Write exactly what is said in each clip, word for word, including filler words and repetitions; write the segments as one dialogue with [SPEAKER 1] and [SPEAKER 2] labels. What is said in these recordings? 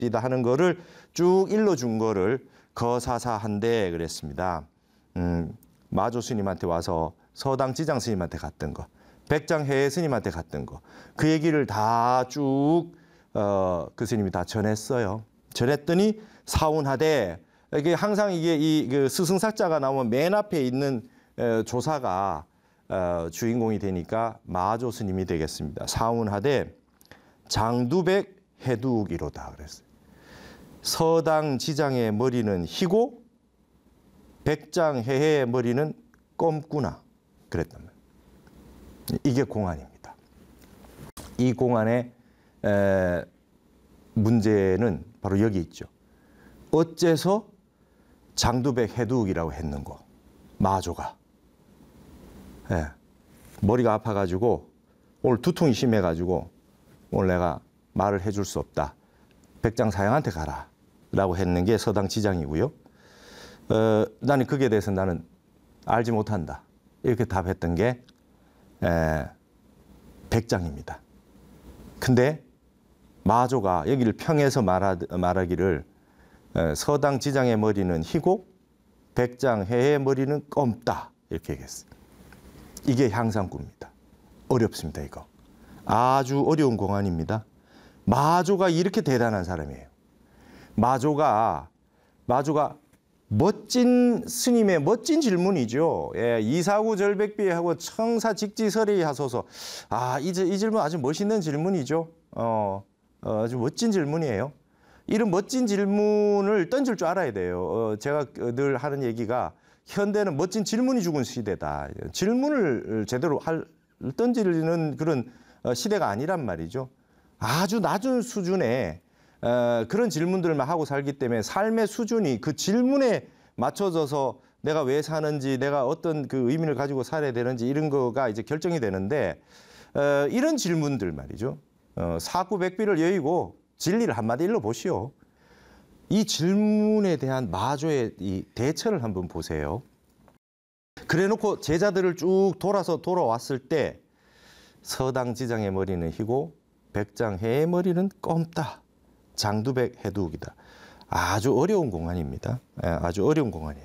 [SPEAKER 1] 것이다 하는 거를 쭉 일러준 거를 거사사한데 그랬습니다. 음, 마조 스님한테 와서 서당 지장 스님한테 갔던 거, 백장해해 스님한테 갔던 거, 그 얘기를 다 쭉 어, 그 스님이 다 전했어요. 전했더니 사운하되, 이게 항상 이게 이 그 스승사자가 나오면 맨 앞에 있는 에, 조사가 어, 주인공이 되니까 마조 스님이 되겠습니다. 사운하되 장두백 해두이로다 그랬어요. 서당 지장의 머리는 희고 백장해해의 머리는 껌꾸나 그랬단 말이에요. 이게 공안입니다. 이 공안의 에, 문제는 바로 여기 있죠. 어째서 장두백 해두이라고 했는고, 마조가. 예, 머리가 아파가지고 오늘 두통이 심해가지고 오늘 내가 말을 해줄 수 없다. 백장사양한테 가라 라고 했는 게 서당 지장이고요. 어, 나는 거기에 대해서 나는 알지 못한다. 이렇게 답했던 게 에, 백장입니다. 근데 마조가 여기를 평해서 말하, 말하기를 에, 서당 지장의 머리는 희고 백장해의 머리는 검다 이렇게 얘기했어요. 이게 향상구입니다. 어렵습니다, 이거. 아주 어려운 공안입니다. 마조가 이렇게 대단한 사람이에요. 마조가, 마조가 멋진 스님의 멋진 질문이죠. 예, 이사구 절백비하고 청사직지설이 하소서. 아, 이, 이 질문 아주 멋있는 질문이죠. 어, 어, 아주 멋진 질문이에요. 이런 멋진 질문을 던질 줄 알아야 돼요. 어, 제가 늘 하는 얘기가 현대는 멋진 질문이 죽은 시대다. 질문을 제대로 할, 던지는 그런 시대가 아니란 말이죠. 아주 낮은 수준의 어, 그런 질문들만 하고 살기 때문에 삶의 수준이 그 질문에 맞춰져서 내가 왜 사는지, 내가 어떤 그 의미를 가지고 살아야 되는지 이런 거가 이제 결정이 되는데, 어, 이런 질문들 말이죠. 어, 사구백비를 여의고 진리를 한마디 일러보시오. 이 질문에 대한 마조의 이 대처를 한번 보세요. 그래놓고 제자들을 쭉 돌아서 돌아왔을 때 서당 지장의 머리는 희고 백장해의 머리는 검다. 장두백 해두이다. 아주 어려운 공안입니다. 아주 어려운 공안이에요.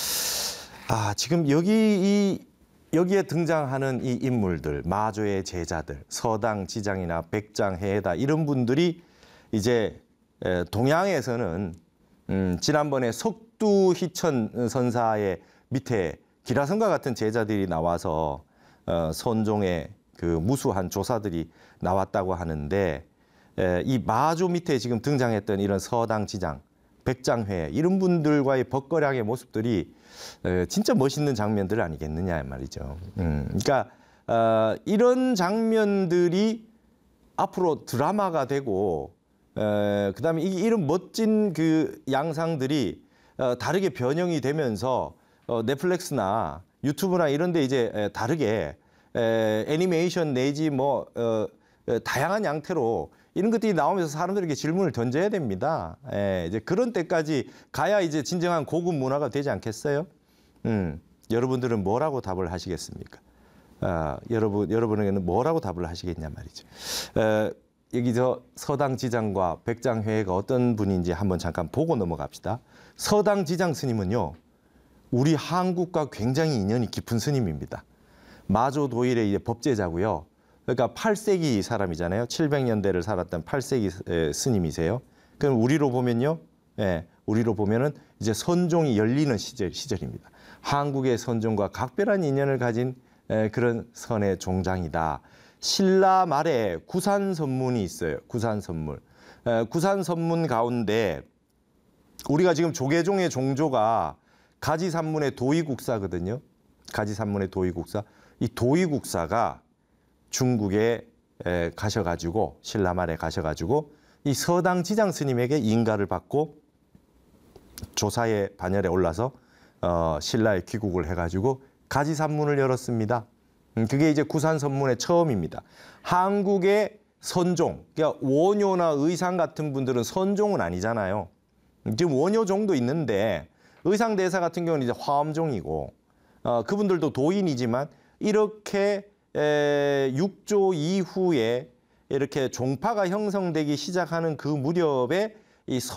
[SPEAKER 1] 아, 지금 여기 이 여기에 등장하는 이 인물들, 마조의 제자들, 서당 지장이나 백장해다 이런 분들이 이제 동양에서는 음, 지난번에 석두희천 선사의 밑에 기라성과 같은 제자들이 나와서 어, 선종의 그 무수한 조사들이 나왔다고 하는데, 에, 이 마조 밑에 지금 등장했던 이런 서당 지장, 백장회 이런 분들과의 벗거량의 모습들이 에, 진짜 멋있는 장면들 아니겠느냐 말이죠. 음, 그러니까 어, 이런 장면들이 앞으로 드라마가 되고, 에, 그다음에 이, 이런 멋진 그 양상들이 어, 다르게 변형이 되면서 어, 넷플릭스나 유튜브나 이런 데 이제 에, 다르게 에, 애니메이션 내지 뭐 어, 에, 다양한 양태로 이런 것들이 나오면서 사람들에게 질문을 던져야 됩니다. 에, 이제 그런 때까지 가야 이제 진정한 고급 문화가 되지 않겠어요? 음, 여러분들은 뭐라고 답을 하시겠습니까? 아, 여러분, 여러분에게는 뭐라고 답을 하시겠냐 말이죠. 에, 여기 저 서당 지장과 백장회가 어떤 분인지 한번 잠깐 보고 넘어갑시다. 서당 지장 스님은요, 우리 한국과 굉장히 인연이 깊은 스님입니다. 마조 도일의 이제 법제자고요. 그러니까 팔 세기 사람이잖아요. 칠백 년대를 살았던 팔 세기 스님이세요. 그럼 우리로 보면요, 예, 우리로 보면은 이제 선종이 열리는 시절, 시절입니다. 한국의 선종과 각별한 인연을 가진 에, 그런 선의 종장이다. 신라 말에 구산 선문이 있어요. 구산 선문. 에, 구산 선문 가운데 우리가 지금 조계종의 종조가 가지산문의 도의국사거든요. 가지산문의 도의국사. 이 도의국사가 중국에 에, 가셔가지고 신라 말에 가셔가지고 이 서당 지장 스님에게 인가를 받고 조사의 반열에 올라서 어, 신라에 귀국을 해가지고 가지산문을 열었습니다. 음, 그게 이제 구산선문의 처음입니다. 한국의 선종, 그러니까 원효나 의상 같은 분들은 선종은 아니잖아요. 지금 원효종도 있는데 의상대사 같은 경우는 이제 화엄종이고, 어, 그분들도 도인이지만 이렇게 에, 육조 이후에 이렇게 종파가 형성되기 시작하는 그 무렵에 이